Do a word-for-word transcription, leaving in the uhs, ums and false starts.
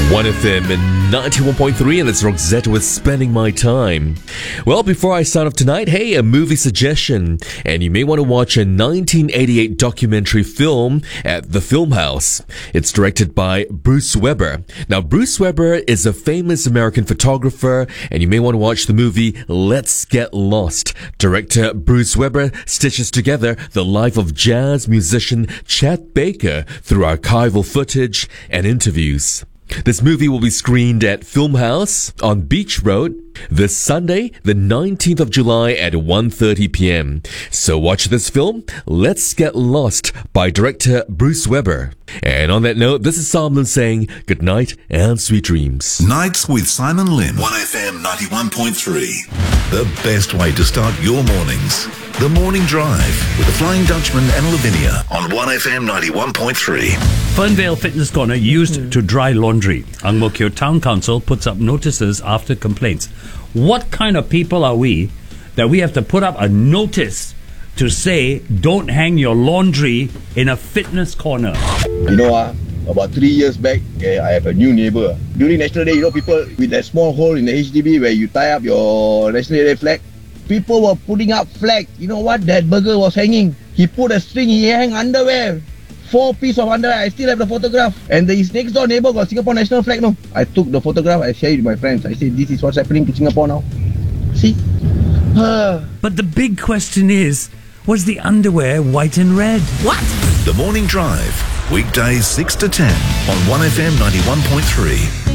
one F M ninety-one point three, and it's Roxette with Spending My Time. Well, before I start off tonight, hey, a movie suggestion. And you may want to watch a nineteen eighty-eight documentary film at the Film House. It's directed by Bruce Weber. Now, Bruce Weber is a famous American photographer, and you may want to watch the movie Let's Get Lost. Director Bruce Weber stitches together the life of jazz musician Chet Baker through archival footage and interviews. This movie will be screened at Film House on Beach Road this Sunday, the nineteenth of July at one thirty p.m. So watch this film, Let's Get Lost, by director Bruce Weber. And on that note, this is Simon saying good night and sweet dreams. Nights with Simon Lim. one F M ninety-one point three. The best way to start your mornings. The Morning Drive with the Flying Dutchman and Lavinia on one F M ninety-one point three. Fernvale Fitness Corner used to dry laundry. Ang Mo Kio Town Council puts up notices after complaints. What kind of people are we that we have to put up a notice to say don't hang your laundry in a fitness corner? You know, uh, about three years back, yeah, I have a new neighbor. During National Day, you know, people with that small hole in the H D B where you tie up your National Day flag, people were putting up flag. You know what? That burger was hanging. He put a string, he hang underwear. Four pieces of underwear. I still have the photograph. And his next door neighbor got Singapore national flag. No, I took the photograph. I shared it with my friends. I said, this is what's happening to Singapore now. See? But the big question is, was the underwear white and red? What? The Morning Drive, weekdays six to ten on one F M ninety-one point three.